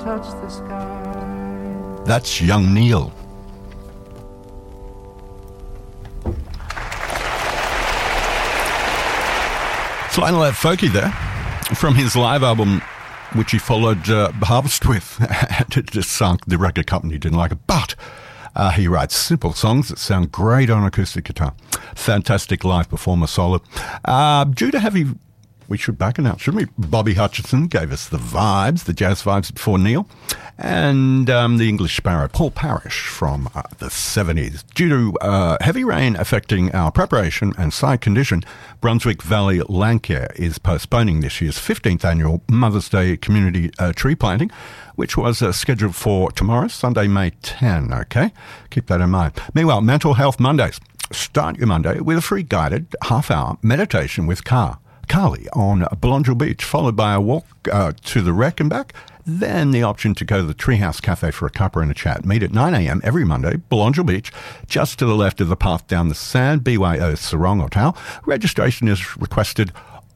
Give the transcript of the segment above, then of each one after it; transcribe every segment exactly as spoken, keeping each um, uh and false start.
touch the sky. That's young Neil. Slightly like folky there, from his live album, which he followed uh, Harvest with. It just sunk, the record company didn't like it, but uh, he writes simple songs that sound great on acoustic guitar. Fantastic live performer, solid. Uh, due to heavy, we should back it out, shouldn't we? Bobby Hutcherson gave us the vibes, the jazz vibes before Neil. And um, the English Sparrow, Paul Parrish, from uh, the seventies. Due to uh, heavy rain affecting our preparation and site condition, Brunswick Valley Landcare is postponing this year's fifteenth annual Mother's Day community uh, tree planting, which was uh, scheduled for tomorrow, Sunday, May tenth, okay? Keep that in mind. Meanwhile, Mental Health Mondays. Start your Monday with a free guided half-hour meditation with Car. Carly on Belongil Beach, followed by a walk uh, to the wreck and back, then the option to go to the Treehouse Cafe for a cuppa and a chat. Meet at nine a.m. every Monday, Belongil Beach, just to the left of the path down the sand, B Y O Sarong Hotel. Registration is requested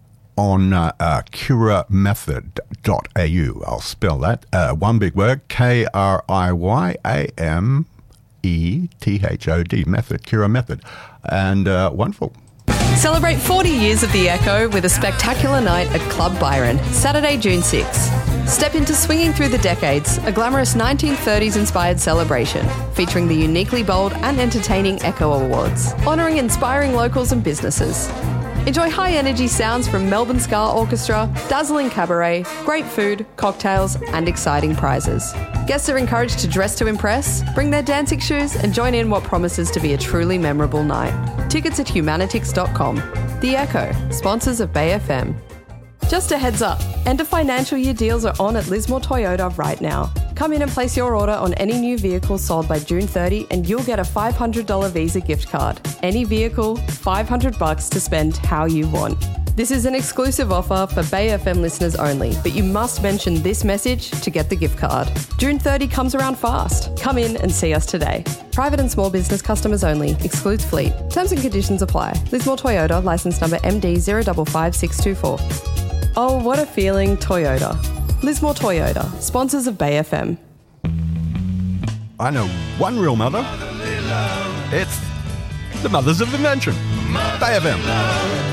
on uh, uh, cura method dot a u. I'll spell that. Uh, one big word, K R I Y A M E T H O D, method, Cura Method. And uh, wonderful. Celebrate forty years of the Echo with a spectacular night at Club Byron, Saturday, June sixth. Step into Swinging Through the Decades, a glamorous nineteen thirties-inspired celebration featuring the uniquely bold and entertaining Echo Awards, honouring inspiring locals and businesses. Enjoy high-energy sounds from Melbourne Ska Orchestra, dazzling cabaret, great food, cocktails and exciting prizes. Guests are encouraged to dress to impress, bring their dancing shoes and join in what promises to be a truly memorable night. Tickets at humanitix dot com. The Echo, sponsors of Bay F M. Just a heads up, end of financial year deals are on at Lismore Toyota right now. Come in and place your order on any new vehicle sold by June thirtieth and you'll get a five hundred dollars Visa gift card. Any vehicle, five hundred bucks to spend how you want. This is an exclusive offer for Bay F M listeners only, but you must mention this message to get the gift card. June thirtieth comes around fast. Come in and see us today. Private and small business customers only. Excludes fleet. Terms and conditions apply. Lismore Toyota, licence number M D zero five five six two four. Oh, what a feeling, Toyota. Lismore Toyota, sponsors of Bay F M. I know one real mother. It's the Mothers of Invention. Bay F M.